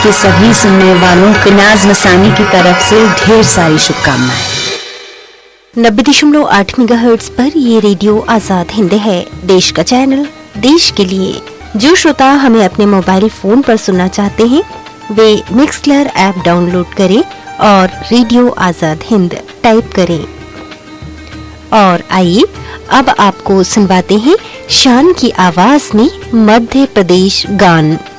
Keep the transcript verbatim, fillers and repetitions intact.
के सभी सुनने वालों को नाज मसानी की तरफ से ढेर सारी शुभकामनाएं। नब्बे दशमलव आठ मेगाहर्ट्ज पर ये रेडियो आजाद हिंद है, देश का चैनल, देश के लिए। जो श्रोता हमें अपने मोबाइल फोन पर सुनना चाहते हैं वे मिक्सलर ऐप डाउनलोड करें और रेडियो आजाद हिंद टाइप करें। और आइए अब आपको सुनवाते हैं शान की आवाज में मध्य प्रदेश गान।